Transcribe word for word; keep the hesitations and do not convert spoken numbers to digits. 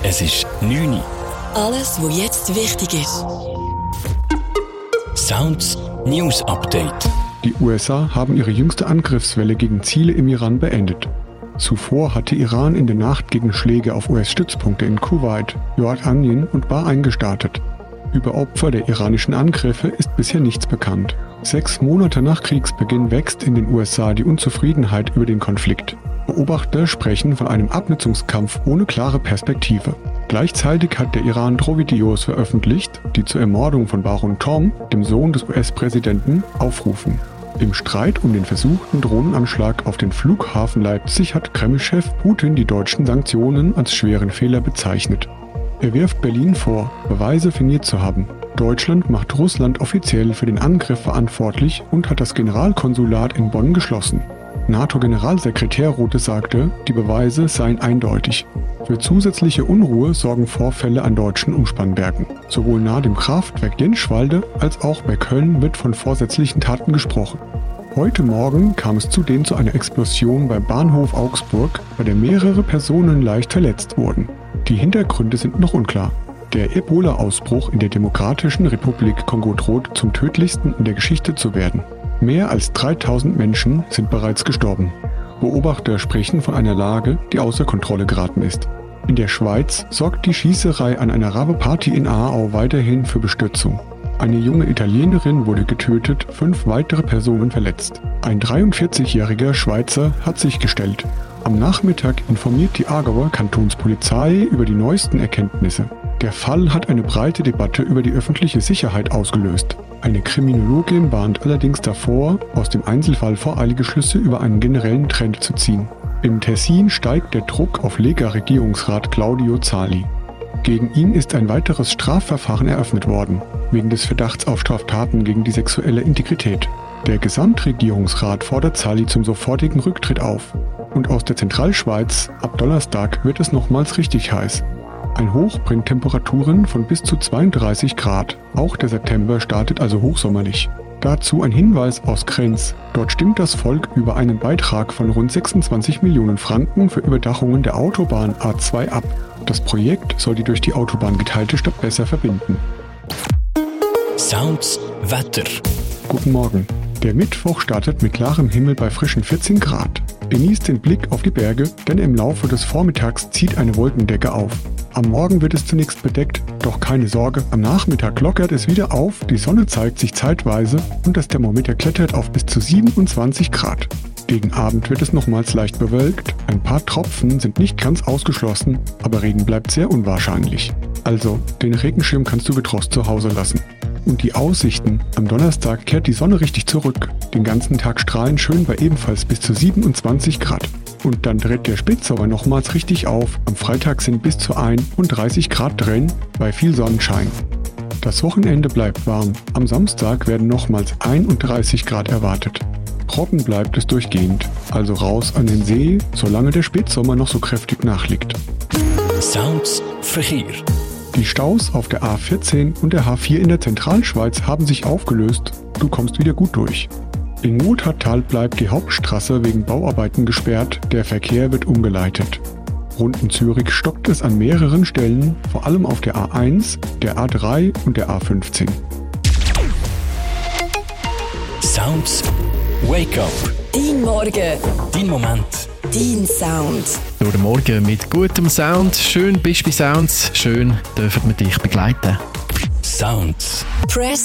Es ist neun Uhr. Alles, was jetzt wichtig ist. Sounds News Update. Die U S A haben ihre jüngste Angriffswelle gegen Ziele im Iran beendet. Zuvor hatte Iran in der Nacht Gegenschläge auf U S-Stützpunkte in Kuwait, Jordanien und Bahrain gestartet. Über Opfer der iranischen Angriffe ist bisher nichts bekannt. Sechs Monate nach Kriegsbeginn wächst in den U S A die Unzufriedenheit über den Konflikt. Beobachter sprechen von einem Abnutzungskampf ohne klare Perspektive. Gleichzeitig hat der Iran Drohvideos veröffentlicht, die zur Ermordung von Baron Tom, dem Sohn des U S-Präsidenten, aufrufen. Im Streit um den versuchten Drohnenanschlag auf den Flughafen Leipzig hat Kreml-Chef Putin die deutschen Sanktionen als schweren Fehler bezeichnet. Er wirft Berlin vor, Beweise fingiert zu haben. Deutschland macht Russland offiziell für den Angriff verantwortlich und hat das Generalkonsulat in Bonn geschlossen. NATO-Generalsekretär Rothe sagte, die Beweise seien eindeutig. Für zusätzliche Unruhe sorgen Vorfälle an deutschen Umspannwerken. Sowohl nahe dem Kraftwerk Jenschwalde als auch bei Köln wird von vorsätzlichen Taten gesprochen. Heute Morgen kam es zudem zu einer Explosion beim Bahnhof Augsburg, bei der mehrere Personen leicht verletzt wurden. Die Hintergründe sind noch unklar. Der Ebola-Ausbruch in der Demokratischen Republik Kongo droht, zum tödlichsten in der Geschichte zu werden. Mehr als dreitausend Menschen sind bereits gestorben. Beobachter sprechen von einer Lage, die außer Kontrolle geraten ist. In der Schweiz sorgt die Schießerei an einer Rave-Party in Aarau weiterhin für Bestürzung. Eine junge Italienerin wurde getötet, fünf weitere Personen verletzt. Ein dreiundvierzigjähriger Schweizer hat sich gestellt. Am Nachmittag informiert die Aargauer Kantonspolizei über die neuesten Erkenntnisse. Der Fall hat eine breite Debatte über die öffentliche Sicherheit ausgelöst. Eine Kriminologin warnt allerdings davor, aus dem Einzelfall voreilige Schlüsse über einen generellen Trend zu ziehen. Im Tessin steigt der Druck auf Lega-Regierungsrat Claudio Zali. Gegen ihn ist ein weiteres Strafverfahren eröffnet worden, wegen des Verdachts auf Straftaten gegen die sexuelle Integrität. Der Gesamtregierungsrat fordert Zali zum sofortigen Rücktritt auf. Und aus der Zentralschweiz, ab Donnerstag wird es nochmals richtig heiß. Ein Hoch bringt Temperaturen von bis zu zweiunddreißig Grad. Auch der September startet also hochsommerlich. Dazu ein Hinweis aus Krems. Dort stimmt das Volk über einen Beitrag von rund sechsundzwanzig Millionen Franken für Überdachungen der Autobahn A zwei ab. Das Projekt soll die durch die Autobahn geteilte Stadt besser verbinden. Sounds Wetter. Guten Morgen. Der Mittwoch startet mit klarem Himmel bei frischen vierzehn Grad. Genießt den Blick auf die Berge, denn im Laufe des Vormittags zieht eine Wolkendecke auf. Am Morgen wird es zunächst bedeckt, doch keine Sorge, am Nachmittag lockert es wieder auf, die Sonne zeigt sich zeitweise und das Thermometer klettert auf bis zu siebenundzwanzig Grad. Gegen Abend wird es nochmals leicht bewölkt, ein paar Tropfen sind nicht ganz ausgeschlossen, aber Regen bleibt sehr unwahrscheinlich. Also, den Regenschirm kannst du getrost zu Hause lassen. Und die Aussichten: Am Donnerstag kehrt die Sonne richtig zurück. Den ganzen Tag strahlen schön bei ebenfalls bis zu siebenundzwanzig Grad. Und dann dreht der Spätsommer nochmals richtig auf. Am Freitag sind bis zu einunddreißig Grad drin, bei viel Sonnenschein. Das Wochenende bleibt warm. Am Samstag werden nochmals einunddreißig Grad erwartet. Trocken bleibt es durchgehend. Also raus an den See, solange der Spätsommer noch so kräftig nachliegt. Sounds Verkehr. Die Staus auf der A vierzehn und der H vier in der Zentralschweiz haben sich aufgelöst. Du kommst wieder gut durch. In Muttertal bleibt die Hauptstraße wegen Bauarbeiten gesperrt, der Verkehr wird umgeleitet. Rund um Zürich stockt es an mehreren Stellen, vor allem auf der A eins, der A drei und der A fünfzehn. Sounds Wake Up. Dein Morgen. Dein Moment. Dein Sound. Durch den Morgen mit gutem Sound. Schön bist du bei Sounds. Schön dürfen wir dich begleiten. Sounds. Press